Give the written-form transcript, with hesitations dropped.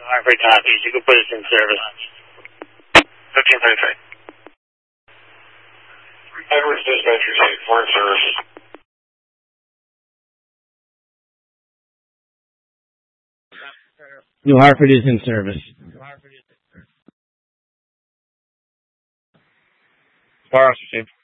Hartford copies. You can put us in service. 1533. Edwards Dispatcher 8, we're in service. New Hartford is in service. Bar received.